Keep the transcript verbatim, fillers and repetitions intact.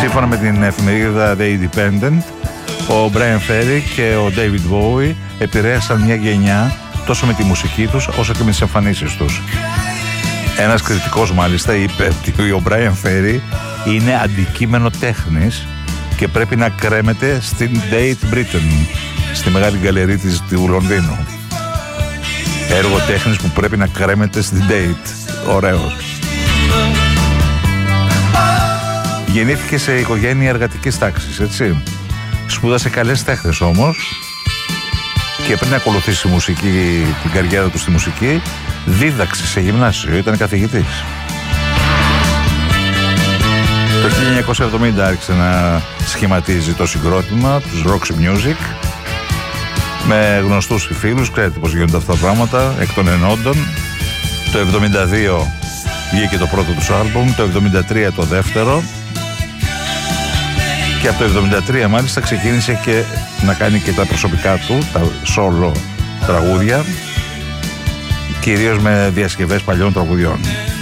Σύμφωνα με την εφημερίδα The Independent, ο Brian Ferry και ο David Bowie επηρέασαν μια γενιά τόσο με τη μουσική τους όσο και με τις εμφανίσεις τους. Ένας κριτικός μάλιστα είπε ότι ο Brian Ferry είναι αντικείμενο τέχνης και πρέπει να κρέμεται στην Tate Britain, στη μεγάλη γκαλερί της του Λονδίνου. Έργο τέχνης που πρέπει να κρέμεται στην Tate. Ωραίος. Γεννήθηκε σε οικογένεια εργατικής τάξης, έτσι. Σπούδασε καλές τέχνες όμως και πριν να ακολουθήσει μουσική, την καριέρα του στη μουσική, δίδαξε σε γυμνάσιο, ήταν καθηγητής. Το χίλια εννιακόσια εβδομήντα άρχισε να σχηματίζει το συγκρότημα, τους Roxy Music, με γνωστούς φίλους, ξέρετε πώς γίνονται αυτά τα πράγματα, εκ των ενόντων. Το εβδομήντα δύο βγήκε το πρώτο τους άλμπουμ, το εβδομήντα τρία το δεύτερο και από το εβδομήντα τρία μάλιστα ξεκίνησε και να κάνει και τα προσωπικά του, τα solo τραγούδια, κυρίως με διασκευές παλιών τραγουδιών.